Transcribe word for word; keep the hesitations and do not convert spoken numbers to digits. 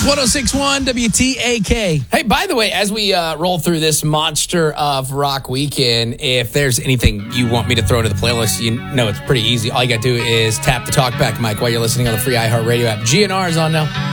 It's one oh six point one W T A K. Hey, by the way, as we uh, roll through this monster of rock weekend, if there's anything you want me to throw into the playlist, you know it's pretty easy. All you got to do is tap the talkback mic while you're listening on the free iHeartRadio app. G N R is on now.